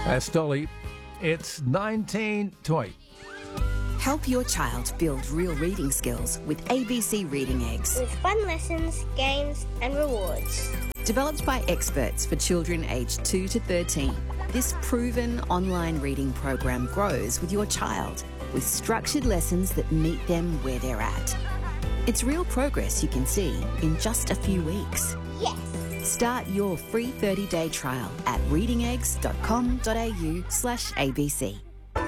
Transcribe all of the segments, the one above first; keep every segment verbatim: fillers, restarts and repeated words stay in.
That's Dolly. It's nineteen twenty. Help your child build real reading skills with A B C Reading Eggs. With fun lessons, games and rewards. Developed by experts for children aged two to thirteen, this proven online reading program grows with your child with structured lessons that meet them where they're at. It's real progress you can see in just a few weeks. Yes! Start your free thirty-day trial at readingeggs.com.au slash ABC.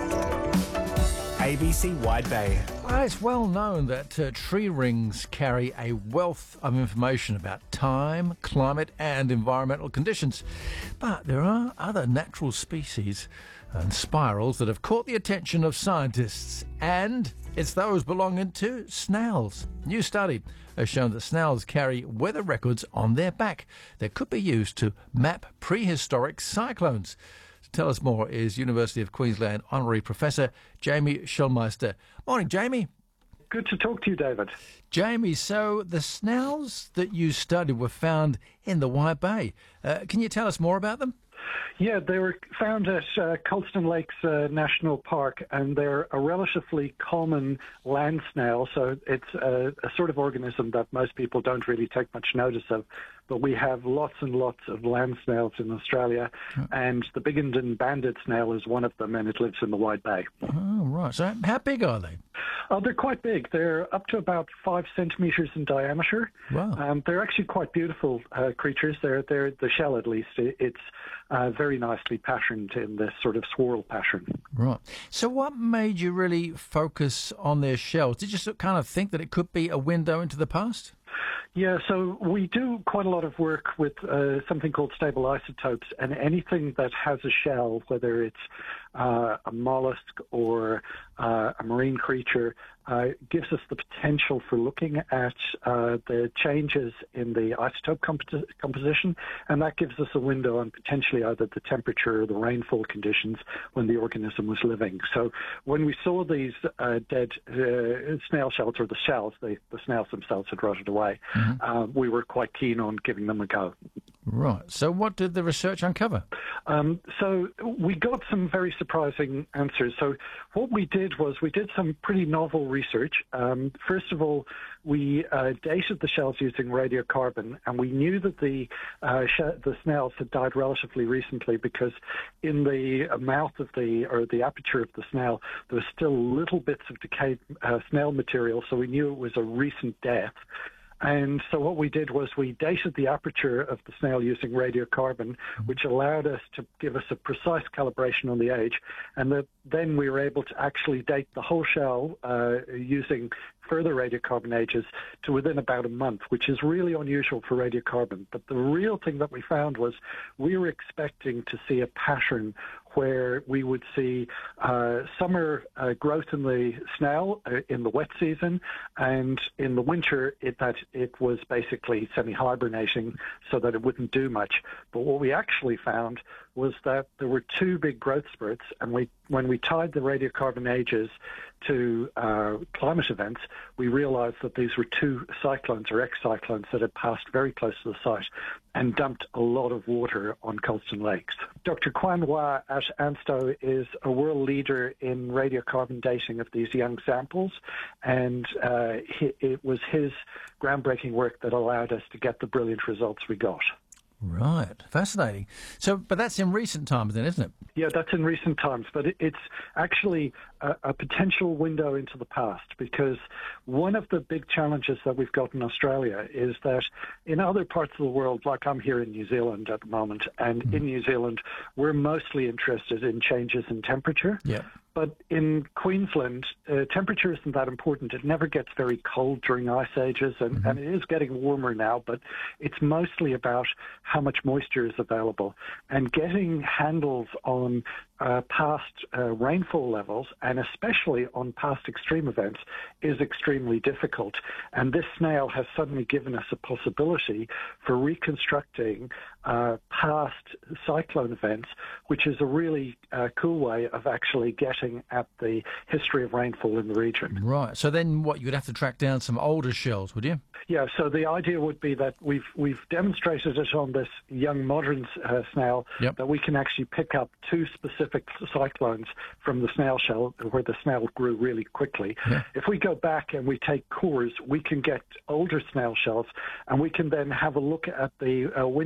A B C Wide Bay. Well, it's well known that uh, tree rings carry a wealth of information about time, climate and environmental conditions. But there are other natural species and spirals that have caught the attention of scientists, and it's those belonging to snails. New study has shown that snails carry weather records on their back that could be used to map prehistoric cyclones. To tell us more is University of Queensland Honorary Professor Jamie Schulmeister. Morning, Jamie. Good to talk to you, David. Jamie, so the snails that you studied were found in the White Bay. Uh, can you tell us more about them? Yeah, they were found at uh, Colston Lakes uh, National Park, and they're a relatively common land snail, so it's a, a sort of organism that most people don't really take much notice of. But we have lots and lots of land snails in Australia, oh. and the Biggendon banded snail is one of them, and it lives in the Wide Bay. Oh, right. So how big are they? Oh, they're quite big. They're up to about five centimetres in diameter. Wow. Um, they're actually quite beautiful uh, creatures. They're, they're, the shell, at least, it's uh, very nicely patterned in this sort of swirl pattern. Right. So what made you really focus on their shells? Did you kind of think that it could be a window into the past? Yeah, so we do quite a lot of work with uh, something called stable isotopes, and anything that has a shell, whether it's uh, a mollusk or uh, a marine creature, uh, gives us the potential for looking at uh, the changes in the isotope comp- composition, and that gives us a window on potentially either the temperature or the rainfall conditions when the organism was living. So when we saw these uh, dead uh, snail shells, or the shells, the, the snails themselves had rotted away, mm-hmm. uh, we were quite keen on giving them a go. Right. So what did the research uncover? Um, so we got some very surprising answers. So what we did was we did some pretty novel research. Um, first of all, we uh, dated the shells using radiocarbon, and we knew that the uh, sh- the snails had died relatively recently because in the mouth of the, or the aperture of the snail, there was still little bits of decayed uh, snail material, so we knew it was a recent death. And so what we did was we dated the aperture of the snail using radiocarbon, which allowed us to give us a precise calibration on the age. And that then we were able to actually date the whole shell uh, using further radiocarbon ages to within about a month, which is really unusual for radiocarbon. But the real thing that we found was we were expecting to see a pattern where we would see uh, summer uh, growth in the snail uh, in the wet season, and in the winter it, that it was basically semi-hibernating so that it wouldn't do much. But what we actually found was that there were two big growth spurts, and we, when we tied the radiocarbon ages to uh, climate events, we realized that these were two cyclones or ex-cyclones that had passed very close to the site and dumped a lot of water on Colston Lakes. Doctor Quan Hua at ANSTO is a world leader in radiocarbon dating of these young samples, and uh, he, it was his groundbreaking work that allowed us to get the brilliant results we got. Right. Fascinating. So, but that's in recent times then, isn't it? Yeah, that's in recent times, but it, it's actually a, a potential window into the past, because one of the big challenges that we've got in Australia is that in other parts of the world, like I'm here in New Zealand at the moment, and mm. in New Zealand, we're mostly interested in changes in temperature. Yeah. But in Queensland, uh, temperature isn't that important. It never gets very cold during ice ages, and, mm-hmm. and it is getting warmer now, but it's mostly about how much moisture is available. And getting handles on uh, past uh, rainfall levels, and especially on past extreme events, is extremely difficult. And this snail has suddenly given us a possibility for reconstructing uh, past cyclone events, which is a really uh, cool way of actually getting at the history of rainfall in the region. Right. So then what, you'd have to track down some older shells, would you? Yeah, so the idea would be that we've we've demonstrated it on this young modern uh, snail, yep. that we can actually pick up two specific cyclones from the snail shell where the snail grew really quickly. Yeah. If we go back and we take cores, we can get older snail shells, and we can then have a look at the uh, wind